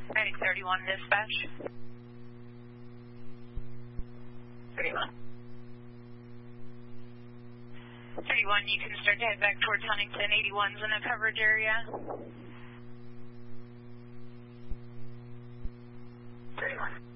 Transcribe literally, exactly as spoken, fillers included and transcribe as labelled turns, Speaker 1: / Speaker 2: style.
Speaker 1: Heading thirty-one dispatch. thirty-one. thirty-one, you can start to head back towards Huntington. eighty-one's in the coverage area. thirty-one.